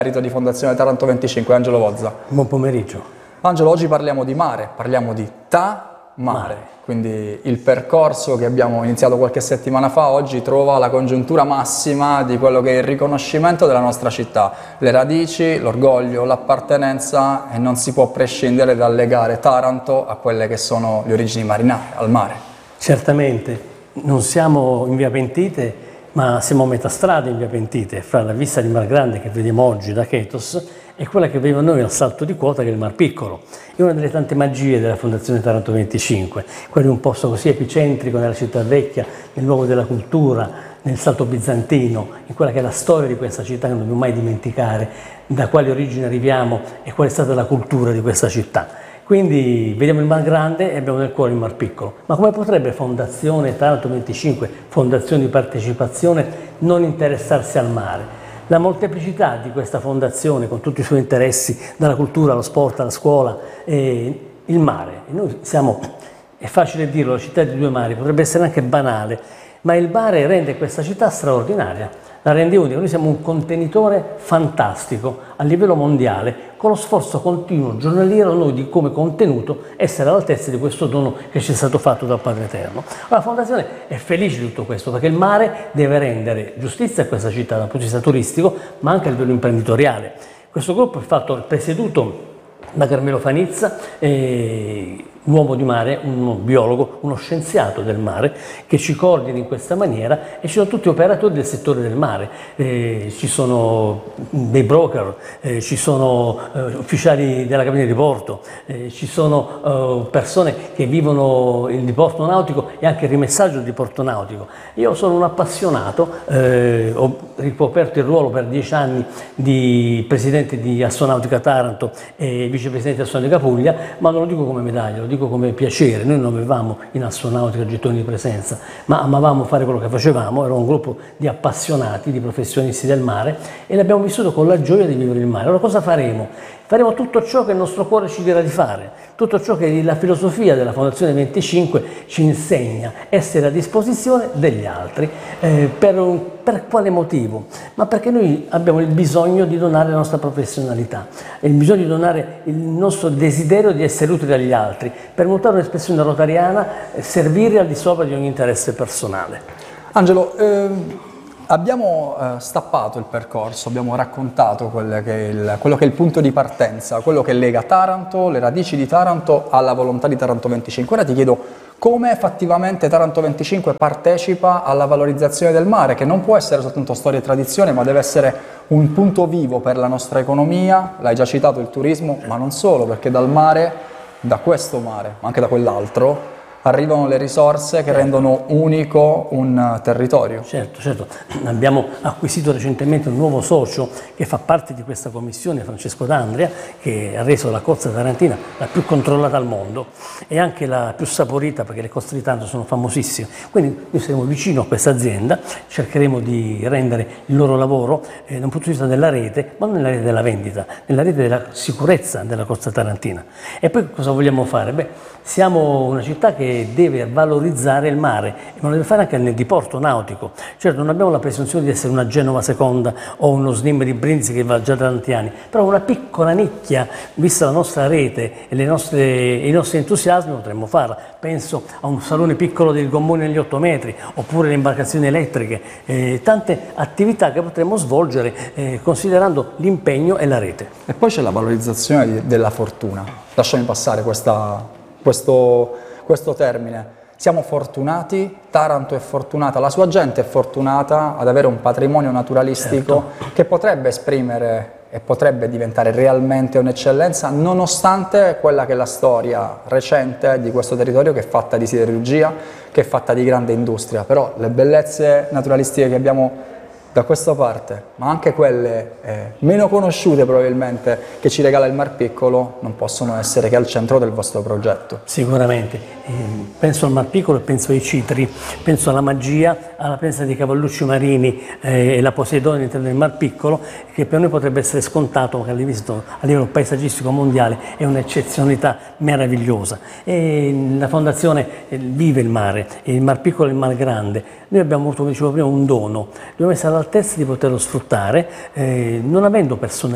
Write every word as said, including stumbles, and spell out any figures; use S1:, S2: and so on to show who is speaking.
S1: Di Fondazione Taranto venticinque, Angelo Vozza.
S2: Buon pomeriggio.
S1: Angelo, oggi parliamo di mare, parliamo di ta-mare, mare. Quindi il percorso che abbiamo iniziato qualche settimana fa oggi trova la congiuntura massima di quello che è il riconoscimento della nostra città, le radici, l'orgoglio, l'appartenenza, e non si può prescindere dal legare Taranto a quelle che sono le origini marinare, al mare.
S2: Certamente, non siamo in via Pentite, ma siamo a metà strada in via Pentite, fra la vista di Mar Grande che vediamo oggi da Chetos e quella che vediamo noi al salto di quota, che è il Mar Piccolo. È una delle tante magie della Fondazione Taranto venticinque, quello di un posto così epicentrico nella città vecchia, nel luogo della cultura, nel salto bizantino, in quella che è la storia di questa città che non dobbiamo mai dimenticare, da quali origini arriviamo e qual è stata la cultura di questa città. Quindi vediamo il Mar Grande e abbiamo nel cuore il Mar Piccolo. Ma come potrebbe Fondazione Taranto venticinque, Fondazione di Partecipazione, non interessarsi al mare? La molteplicità di questa fondazione, con tutti i suoi interessi, dalla cultura allo sport, alla scuola, e il mare. E noi siamo, è facile dirlo, la città di due mari, potrebbe essere anche banale, ma il mare rende questa città straordinaria, la rende unica. Noi siamo un contenitore fantastico a livello mondiale, con lo sforzo continuo, giornaliero, noi di come contenuto essere all'altezza di questo dono che ci è stato fatto dal Padre Eterno. La Fondazione è felice di tutto questo, perché il mare deve rendere giustizia a questa città dal punto di vista turistico, ma anche a livello imprenditoriale. Questo gruppo è fatto, presieduto da Carmelo Fanizza, eh, uomo di mare, un biologo, uno scienziato del mare, che ci coordina in questa maniera, e ci sono tutti operatori del settore del mare, eh, ci sono dei broker, eh, ci sono eh, ufficiali della cabina di porto, eh, ci sono eh, persone che vivono il diporto nautico e anche il rimessaggio del diporto nautico. Io sono un appassionato, eh, ho ricoperto il ruolo per dieci anni di presidente di Astonautica Taranto e vicepresidente di Astonautica Puglia, ma non lo dico come medaglia, lo dico come piacere. Noi non avevamo in Astonautica gettoni di presenza, ma amavamo fare quello che facevamo, era un gruppo di appassionati, di professionisti del mare, e l'abbiamo vissuto con la gioia di vivere il mare. Allora cosa faremo? Faremo tutto ciò che il nostro cuore ci dirà di fare, tutto ciò che la filosofia della Fondazione venticinque ci insegna, essere a disposizione degli altri. Eh, per, per quale motivo? Ma perché noi abbiamo il bisogno di donare la nostra professionalità, il bisogno di donare il nostro desiderio di essere utili agli altri, per montare un'espressione rotariana, eh, servire al di sopra di ogni interesse personale.
S1: Angelo, ehm... abbiamo eh, stappato il percorso, abbiamo raccontato quello che, è il, quello che è il punto di partenza, quello che lega Taranto, le radici di Taranto alla volontà di Taranto venticinque. Ora ti chiedo come fattivamente Taranto venticinque partecipa alla valorizzazione del mare, che non può essere soltanto storia e tradizione, ma deve essere un punto vivo per la nostra economia. L'hai già citato, il turismo, ma non solo, perché dal mare, da questo mare, ma anche da quell'altro, arrivano le risorse che rendono unico un territorio.
S2: Certo, certo. Abbiamo acquisito recentemente un nuovo socio che fa parte di questa commissione, Francesco D'Andrea, che ha reso la costa tarantina la più controllata al mondo e anche la più saporita, perché le coste di Taranto sono famosissime. Quindi noi saremo vicino a questa azienda, cercheremo di rendere il loro lavoro eh, da un punto di vista della rete, ma non nella rete della vendita, nella rete della sicurezza della costa tarantina. E poi cosa vogliamo fare? Beh, siamo una città che deve valorizzare il mare, ma lo deve fare anche nel diporto nautico. Certo, non abbiamo la presunzione di essere una Genova Seconda o uno Snim di Brindisi che va già da tanti anni, però una piccola nicchia, vista la nostra rete e le nostre, i nostri entusiasmi, potremmo farla. Penso a un salone piccolo dei gommoni negli otto metri, oppure le imbarcazioni elettriche, eh, tante attività che potremmo svolgere eh, considerando l'impegno e la rete.
S1: E poi c'è la valorizzazione di, della fortuna. Lasciami passare questa... Questo, questo termine. Siamo fortunati, Taranto è fortunata, la sua gente è fortunata ad avere un patrimonio naturalistico, certo, che potrebbe esprimere e potrebbe diventare realmente un'eccellenza, nonostante quella che è la storia recente di questo territorio, che è fatta di siderurgia, che è fatta di grande industria. Però le bellezze naturalistiche che abbiamo da questa parte, ma anche quelle eh, meno conosciute probabilmente, che ci regala il Mar Piccolo, non possono essere che al centro del vostro progetto.
S2: Sicuramente, eh, penso al Mar Piccolo e penso ai citri, penso alla magia, alla presenza di cavallucci marini eh, e la Posidonia all'interno del Mar Piccolo, che per noi potrebbe essere scontato, ma che a livello paesaggistico mondiale è un'eccezionalità meravigliosa. E la Fondazione eh, vive il mare, il Mar Piccolo e il Mar Grande. Noi abbiamo avuto, come dicevo prima, un dono, dobbiamo essere all'altezza di poterlo sfruttare, eh, non avendo persone